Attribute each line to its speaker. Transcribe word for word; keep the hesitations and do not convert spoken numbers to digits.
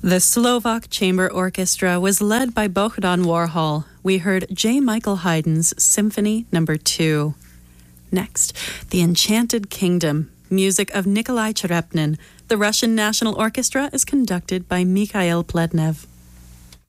Speaker 1: The Slovak Chamber Orchestra was led by Bohdan Warhol. We heard J. Michael Haydn's Symphony Number Two. Next, The Enchanted Kingdom, music of Nikolai Cherepnin. The Russian National Orchestra is conducted by Mikhail Plednev.